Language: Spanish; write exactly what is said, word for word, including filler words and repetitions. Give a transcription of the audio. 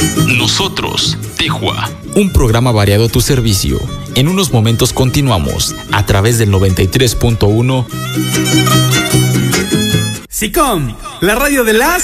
Nosotros, Tejua. Un programa variado a tu servicio. En unos momentos continuamos a través del noventa y tres punto uno. SICOM, la radio de las...